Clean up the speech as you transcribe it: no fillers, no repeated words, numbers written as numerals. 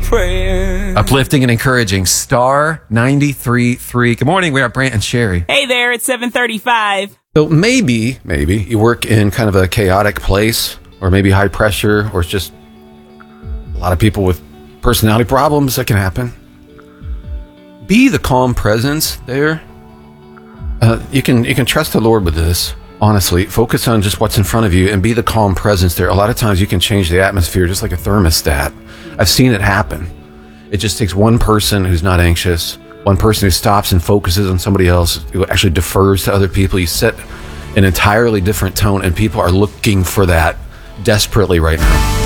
praying. Uplifting and encouraging. Star 93.3. Good morning. We are Brant and Sherry. Hey there, it's 7:35. So maybe you work in kind of a chaotic place, or maybe high pressure, or it's just a lot of people with personality problems that can happen. Be the calm presence there. You can trust the Lord with this. Honestly, focus on just what's in front of you and be the calm presence there. A lot of times you can change the atmosphere just like a thermostat. I've seen it happen. It just takes one person who's not anxious, one person who stops and focuses on somebody else, who actually defers to other people. You set an entirely different tone, and people are looking for that desperately right now.